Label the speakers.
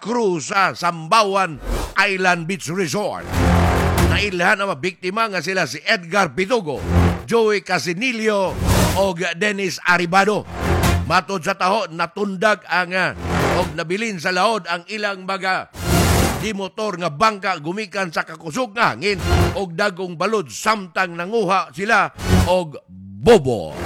Speaker 1: cruise sa Sambawan Island Beach Resort. Nailhan ang mga biktima nga sila si Edgar Pitugo, Joey Casinillo o Dennis Aribado. Matod sa taho, natundag ang og nabilin sa laod ang ilang mga di motor nga bangka gumikan sa kakusog nga hangin og dagong balod samtang nanguha sila og bobo.